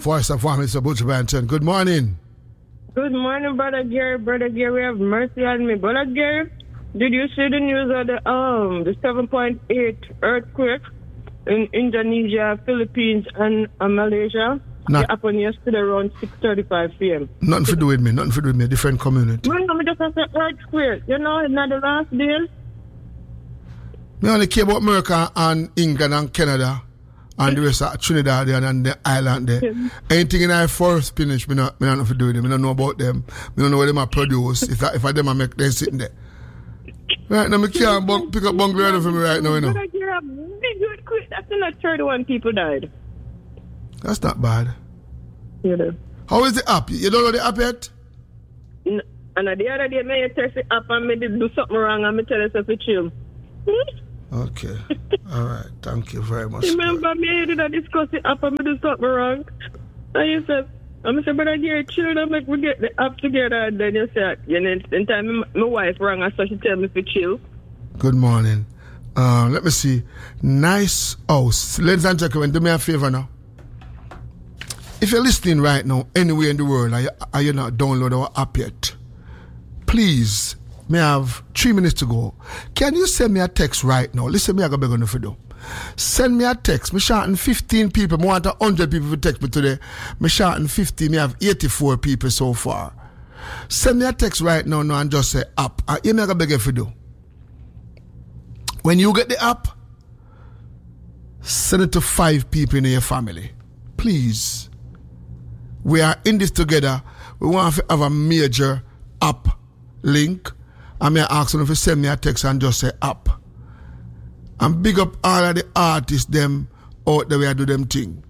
Voice of One, Mr. Butch Banton. Good morning. Good morning, Brother Gary. Brother Gary, have mercy on me. Brother Gary, did you see the news of the 7.8 earthquake in Indonesia, Philippines, and Malaysia? It happened yesterday around 6:35 p.m. Nothing to do with me. Different community. Man, I'm just an earthquake. You know, it's not the last day. Me only care about America and England and Canada and the rest of Trinidad and the island there. Anything in our forest spinach, me not know to do with them. I don't know about them. I don't know what them are produce. if I them I make them sitting there. Right now, I can't pick up bungalow for me right now, you know. Big earthquake. That's not 31 people died. That's not bad. You know. How is the app? You don't know the app yet? No. And the other day, I test the app and I did do something wrong and I tell myself to chill. Okay. All right. Thank you very much. Remember me, I did discuss the app and I did something wrong. And you said, I'm saying, but I get chill and make we get the app together. And then you said, in time my wife rang and so she tell me to chill. Good morning. Let me see. Nice house. Ladies and gentlemen, do me a favor now. If you're listening right now, anywhere in the world, are you not download our app yet? Please, may I have 3 minutes to go. Can you send me a text right now? Listen, me I got begging to do. Send me a text. Me shouting 15 people. I want 100 people to text me today. Me shouting 50. Me have 84 people so far. Send me a text right now and just say app. You me I got begging to do. When you get the app, send it to 5 people in your family. Please. We are in this together. We want to have a major app link. I may ask them if you send me a text and just say app. And big up all of the artists them out there where I do them thing.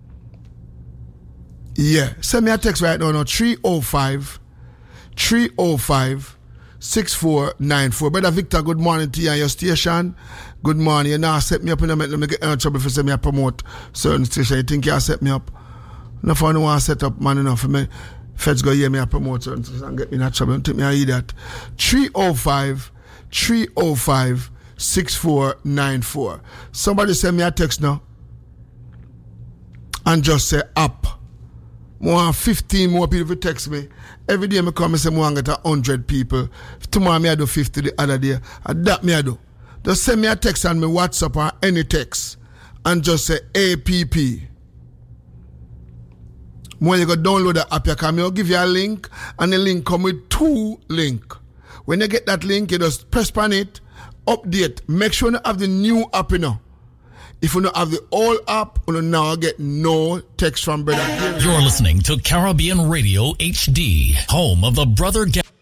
Yeah. Send me a text right now 305-6494. Brother Victor, good morning to you and your station. Good morning. You now set me up and let me get in trouble if you send me a promote certain station. You think you set me up? No for no one set up man enough for me. Feds go hear me a promote certain station and get me in trouble. Don't take me a idiot. 305-6494. Somebody send me a text now. And just say app. More 15 more people text me. Every day I come and say I get 100 people. Tomorrow I do 50 the other day. And that me I do. Just send me a text on my WhatsApp or any text. And just say APP. When you go download the app, I'll give you a link. And the link come with 2 links. When you get that link, you just press on it. Update. Make sure you have the new app, you know. If you don't have the old app, you now get no text from Brother Gary. You're listening to Caribbean Radio HD, home of the Brother Gary.